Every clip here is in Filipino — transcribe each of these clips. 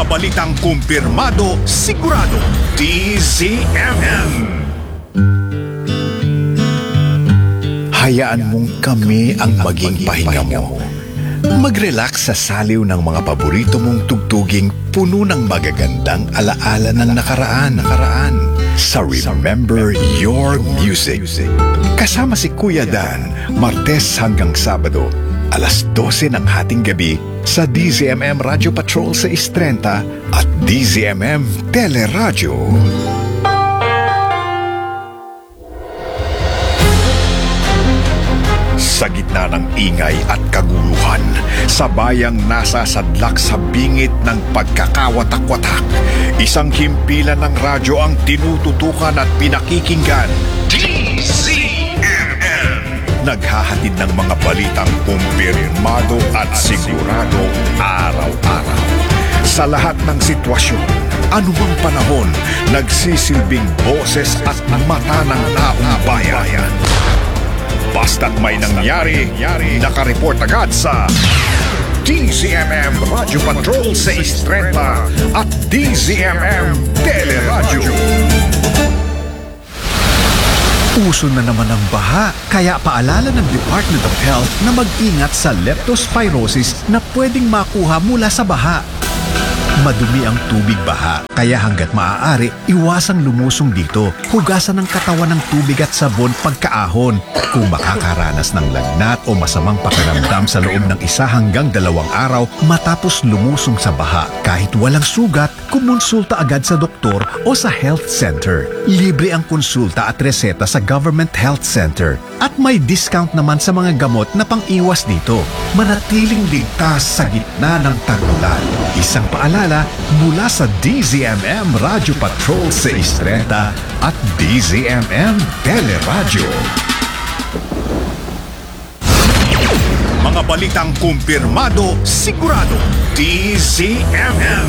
Mga balitang kumpirmado, sigurado. DZMM. Hayaan mong kami ang maging pahinga mo. Mag-relax sa saliw ng mga paborito mong tugtuging puno ng magagandang alaala ng nakaraan. Sa Remember Your Music. Kasama si Kuya Dan, Martes hanggang Sabado, alas 12 ng hating gabi sa DZMM Radio Patrol sa 630 at DZMM Teleradyo. Sa gitna ng ingay at kaguluhan, sa bayang nasasadlak sa bingit ng pagkakawatak-watak, isang himpilan ng radyo ang tinututukan at pinakikinggan. DZMM. Naghahatid ng mga balitang kumpirmado at sigurado araw-araw. Sa lahat ng sitwasyon, anumang panahon, nagsisilbing boses at mata ng taong bayan. Basta't may nangyari, nakareport agad sa DZMM Radio Patrol sa 630 at DZMM Teleradyo. Uso na naman ang baha, kaya paalala ng Department of Health na mag-ingat sa leptospirosis na pwedeng makuha mula sa baha. Madumi ang tubig baha, kaya hanggat maaari, iwasang lumusong dito. Hugasan ng katawan ng tubig at sabon pagkaahon. Kung makakaranas ng lagnat o masamang pakiramdam sa loob ng 1 hanggang 2 araw matapos lumusong sa baha, kahit walang sugat, kumonsulta agad sa doktor o sa health center. Libre ang konsulta at reseta sa Government Health Center. At may discount naman sa mga gamot na pang-iwas dito. Manatiling ligtas sa gitna ng tag-ulan. Isang paalala mula sa DZMM Radio Patrol sa 630 at DZMM Teleradyo. Mga balitang kumpirmado, sigurado. DZMM.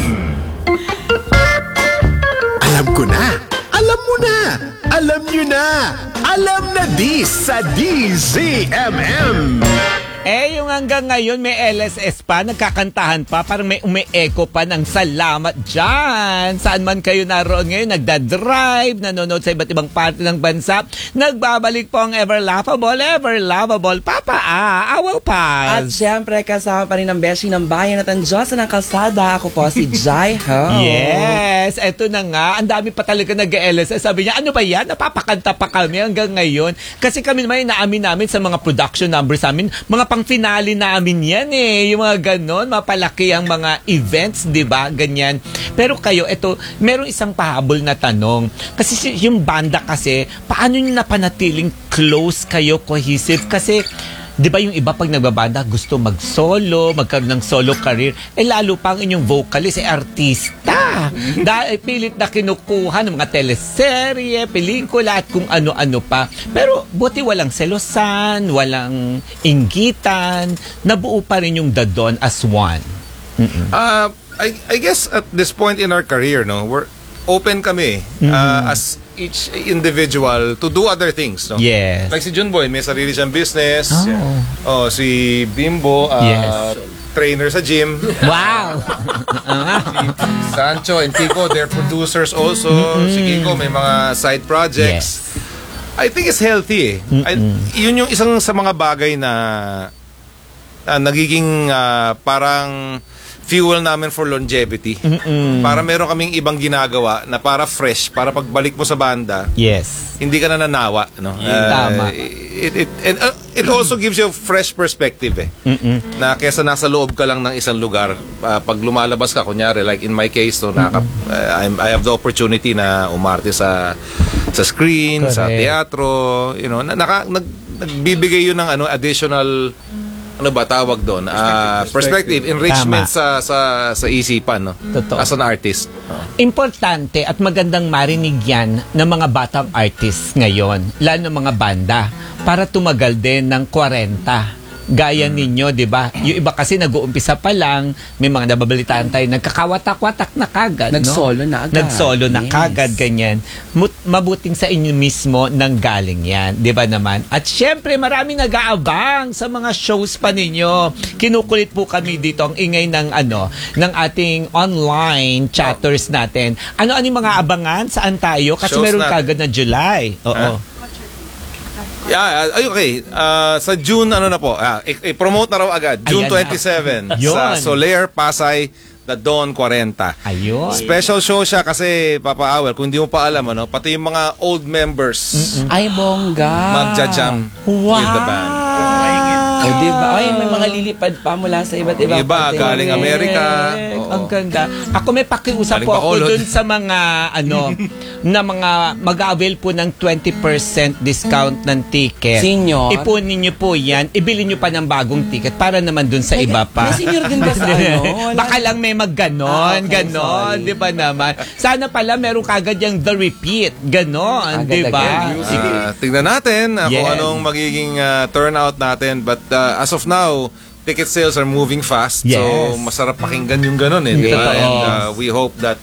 Alam ko na. Alam mo na. Alam nyo na. Alam na dis sa DZMM. Yung hanggang ngayon may LSS pa, nagkakantahan pa, parang may umi-echo pa ng salamat dyan. Saan man kayo naroon ngayon, nagda-drive, nanonood sa iba't ibang parte ng bansa, nagbabalik po ang ever lovable, Papa Awaw Paz. At syempre, kasama pa rin ang beshi ng bayan at ang Diyos ng kalsada. Ako po si Jai Ho. Yes, eto na nga. Ang dami pa talaga nag-LSS. Sabi niya, ano ba yan? Napapakanta pa kami hanggang ngayon. Kasi kami naman inaamin namin sa mga production numbers namin, mga pang-finale namin yan yung mga ganon, mapalaki ang mga events, di ba? Ganyan. Pero kayo, ito, merong isang pahabol na tanong. Kasi yung banda kasi, paano nyo napanatiling close kayo, cohesive? Kasi, di ba yung iba pag nagbabanda, gusto mag-solo, magkaroon ng solo career, lalo pa ang inyong vocalist, artista. Dahil pilit na kinukuha ng mga teleserye, pelikula, at kung ano-ano pa. Pero buti walang selosan, walang inggitan, nabuo pa rin yung The Dawn as one. I guess at this point in our career, no, we're open kami as each individual to do other things, no? Yes. Like si Junboy, may sarili siyang business. Si Bimbo, trainer sa gym. Wow! Si Sancho and Kiko, they're producers also. Si Kiko, may mga side projects. Yes. I think it's healthy yun yung isang sa mga bagay na nagiging parang fuel namin for longevity. Para meron kaming ibang ginagawa na para fresh, para pagbalik mo sa banda, yes, hindi ka na nanawa, no? Tama. It also gives you a fresh perspective na kesa nasa loob ka lang ng isang lugar, pag lumalabas ka, kunyari like in my case, no, I have the opportunity na umarte sa screen, correct, sa teatro, you know, nagbibigay yun ng additional, ano ba tawag doon? Perspective, enrichment sa isipan, no? Totoo. As an artist. Importante at magandang marinig yan ng mga batang artists ngayon, lalo ng mga banda, para tumagal din ng 40. Gaya ninyo, di ba? Yung iba kasi nag-uumpisa pa lang, may mga nababalitaan tayo, nagkakawatak-watak na kagad. Nag-solo na agad. Nag-solo na Yes. kagad, ganyan. Mabuting sa inyo mismo nang galing yan. Di ba naman? At syempre, maraming nag-aabang sa mga shows pa ninyo. Kinukulit po kami dito ang ingay ng ng ating online chatters natin. Ano yung mga abangan? Saan tayo? Kasi Shows meron natin. kagad na July. Oo. Yeah, okay. Sa June, na po? I-promote na raw agad. June Ayan 27. Yun. Sa Soler, Pasay, The Dawn 40. Ayun. Special show siya kasi, Papa Awel, kung hindi mo pa alam, pati yung mga old members Ay, bongga. magja-jam with the band. Oh, diba? Ay, may mga lilipad pa mula sa iba't ibang Iba, parte. galing Amerika. Correct. Oo. Ang ganda. Ako may pakiusap Galing po ako Bacolod. dun sa mga na mga mag-avail po ng 20% discount ng ticket. Senior? Ipunin niyo po yan. Ibili niyo pa ng bagong ticket para naman dun sa iba pa. May senior din ba sa Wala. Baka lang may magganon, Okay, ganon, sorry. di ba naman? Sana pala meron kagad yung the repeat, ganon, di ba? Agad-agad. Tignan natin kung Yes. anong magiging turnout natin. But as of now, ticket sales are moving fast. Yes. So, masarap pakinggan yung ganun di ba? Totoo. And we hope that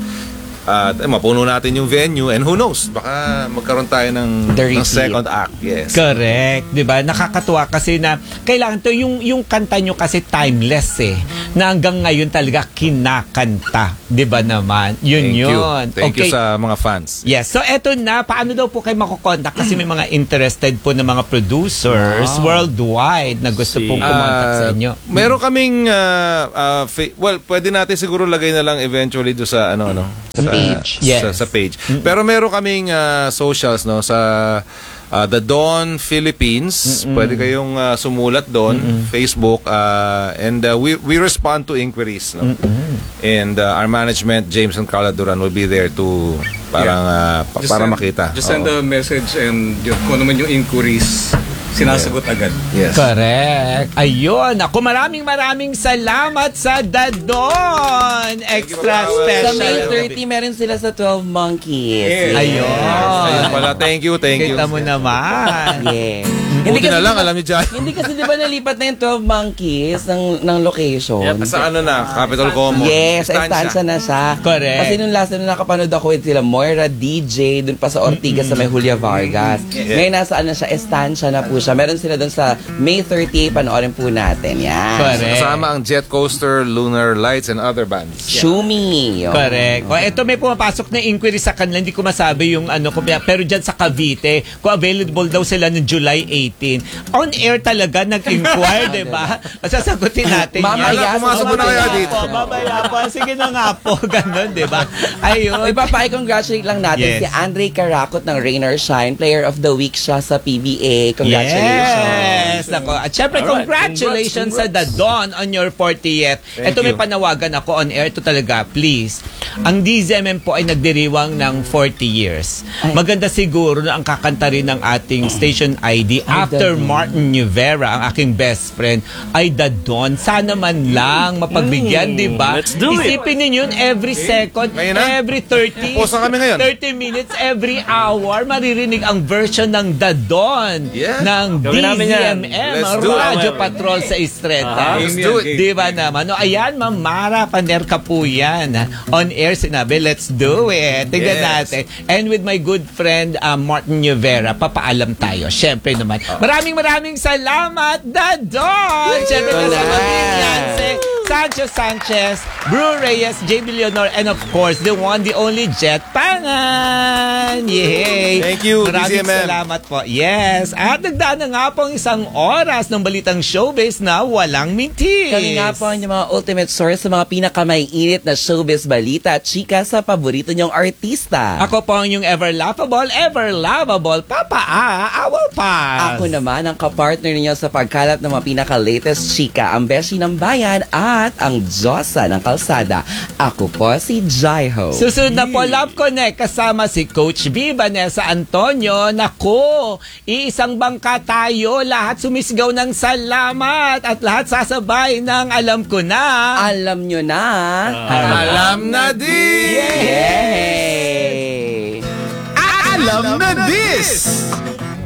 mapuno natin yung venue. And who knows, baka magkaroon tayo ng The repeat. second act. Yes. Correct, 'di ba? Nakakatuwa kasi na kailangan to yung kanta nyo kasi timeless na hanggang ngayon talaga kinakanta, 'di ba naman? Thank you. Yun. Thank you sa mga fans. Yes, so eto na, paano daw po kayo makokontak kasi may mga interested po na mga producers worldwide na gusto pong kumontak sa inyo. Meron kaming pwede natin siguro lagay na lang eventually do sa page. Yes. Sa page. Pero meron kaming socials sa The Dawn Philippines. Pwede kayong sumulat doon, Facebook, and we respond to inquiries, And our management, James and Carla Duran, will be there to para makita. Just send a message and kung ano man yung inquiries, sinasagot agad. Yes. Correct. Ayun. Ako maraming salamat sa Dadon. Extra you, Papa. Sa special. May 30, meron sila sa 12 Monkeys. Ayun. Ayun pala. Thank you. Kita mo naman. Yes. Buti na lang, alam niyo dyan. Hindi kasi di ba nalipat na yung 12 Monkeys ng location? Sa Capitol Como. Yes, estansya na siya. Correct. Kasi nung last na nakapanood ako with sila Moira, DJ, dun pa sa Ortigas sa may Julia Vargas. Ngayon nasa siya, estansya na po siya. Meron sila dun sa May 30, panoorin po natin. Yan. Correct. Kasama ang Jet Coaster, Lunar Lights, and other bands. Shumi. Yun. Correct. O, ito may pumapasok na inquiry sa kanila. Hindi ko masabi yung pero dyan sa Cavite, kung available daw sila ng July 18. On air talaga nag-inquire, di ba? Sasagutin natin Mamaya, yan. pumasok mo na kaya dito. Mamaya po. Sige na nga po. Ganon, di ba? Ayun. Oy, congratulate lang natin Yes. si Andre Carakot ng Rain or Shine. Player of the Week siya sa PBA. Congratulations. Yes! Ako. At syempre, congratulations sa The Dawn on your 40th. Thank Ito may you. panawagan ako on air. Ito talaga, please. Ang DZMM po ay nagdiriwang ng 40 years. Maganda siguro na ang kakanta rin ng ating station ID after Martin Nuvera, ang aking best friend, ay The Dawn. Sana man lang mapagbigyan, di ba? Let's do it. Isipin ninyo yun, every second, Ngayon na? every 30, Post na kami ngayon. 30 minutes, every hour, maririnig ang version ng The Dawn Yeah. ng Gawin namin yan. DZMM, Let's do it. Radio Patrol sa Estreta. Let's do it. Di ba naman? No, ayan, Ma'am Mara, panerka po yan. On air, sinabi, let's do it. Tignan Yes. natin. And with my good friend, Martin Nuvera, papaalam tayo. Siyempre naman. Maraming salamat, Dadon! Siyempre, Ito kasama na. din yan si Sanchez, Bru Reyes, JB Leonor, and of course, the one, the only Jet Pangan! Yay! Thank you, Maraming DZMM. salamat po. Yes. At nagdaan na nga po ang isang oras ng balitang showbiz na walang mintis. Kami nga po ang inyong mga ultimate source sa mga pinakamaiinit na showbiz balita at chika sa paborito niyong artista. Ako po ang inyong ever laughable, ever lovable, Papa Awal Paz. Ako naman ang kapartner ninyo sa pagkalat ng mga pinaka-latest chika, ang beshi ng bayan at ang Diyosa ng kalsada. Ako po si Jaiho. Susunod na po, Love Connect, kasama si Coach B, Vanessa Antonio. Naku, iisang bangka tayo, lahat sumisigaw ng salamat at lahat sasabay ng alam ko na. Alam nyo na. Alam na din! Yay! Alam na this!